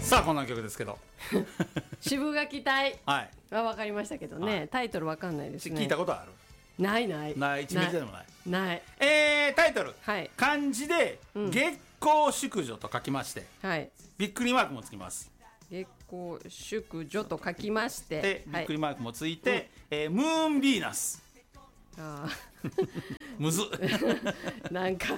さあこんな曲ですけど渋垣隊はいは分かりましたけどね、タイトル分かんないですね。 聞いたことある？ ないないない、1ミリでもない。 ない。 タイトル、 はい、 漢字で月光淑女と書きまして、 はい、 びっくりマークもつきます。 月光淑女と書きまして、 でびっくりマークもついて、ムーンヴィーナス。 あむずなんか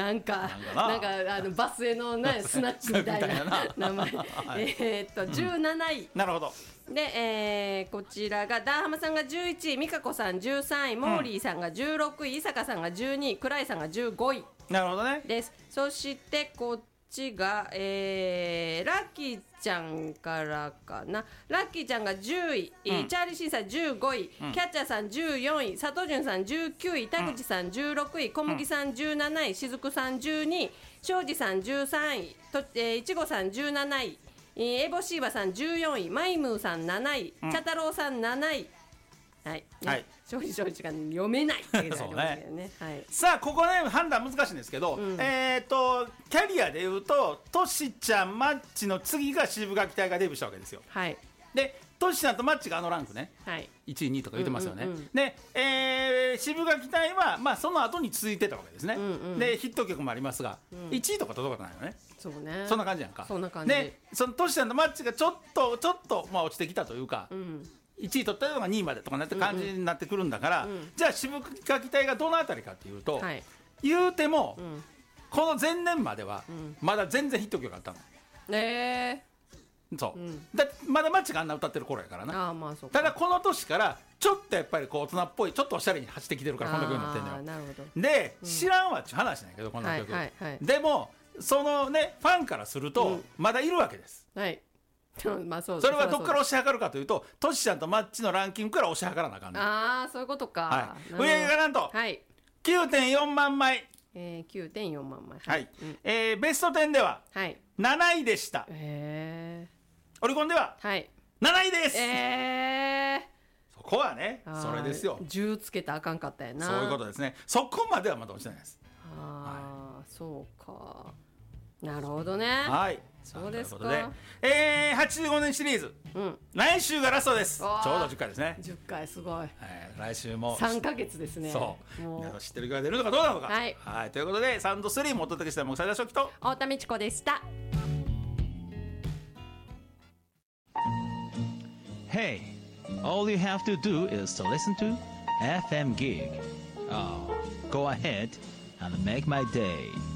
バスへの、ね、スナックみたいな名前17位、 なるほど。 で、こちらがダーハマさんが11位、美香子さん13位、モーリーさんが16位、伊坂さんが12位、倉井さんが15位。 なるほどね。 です。そしてこっちが、ラッキーちゃんからかな。ラッキーちゃんが10位、チャーリーシーさん15位、キャッチャーさん14位、佐藤潤さん19位、田口さん16位、小麦さん17位、しずくさん12位、庄司さん13位、いちごさん17位、エボシーバさん14位、マイムーさん7位、茶太郎さん7位。はい、ね、はい、正直が読めないっていうそうね、はい、さあここね判断難しいんですけど、キャリアでいうとトシちゃんマッチの次が渋垣隊がデビューしたわけですよ。 はい、 でトシちゃんとマッチがランクね、はい、1位2位とか言ってますよね。で、渋垣隊は、まあ、その後に続いてたわけですね。でヒット曲もありますが、1位とか届かないよね。 そうね、 そんな感じやんか。 そんな感じでそのトシちゃんとマッチがちょっと、まあ、落ちてきたというか、1位取ったのが2位までとかなって感じになってくるんだから、じゃあ渋垣隊がどのあたりかというと、はい、言うても、この前年まではまだ全然ヒット曲があったの。そう、だまだマッチがあんな歌ってる頃やからな。 あ、まあ、そうか。 ただこの年からちょっとやっぱりこう大人っぽいちょっとおしゃれに走ってきてるからこの曲になってるのよ。 なるほど。 で、知らんわっちゅう話なんやけどこの曲、でもそのねファンからするとまだいるわけです。 はいまあ、それはどこから推し量るかというとトシちゃんとマッチのランキングから推し量らなあかんねん。 ああ、そういうことか。 売り上げがなんと、9.4 万枚、 9.4 万枚、 はい、ベスト10では7位でした。オリコンでは7位です。そこはねそれですよ。 10つけたらあかんかったやな。 そういうことですね。そこまではまだ落ちてないです。 そうか、なるほどね。 はい、 そうですか。 ということで、85年シリーズ、来週がラストです。ちょうど10回ですね。 10回すごい。 来週も 3ヶ月ですね。 そう知ってる曲が出るのかどうなのか。はい、ということでサウンド3もお届けした木更田初期と太田美智子でした。 Hey, all you have to do is to listen to FM Gig. Oh, go ahead and make my day.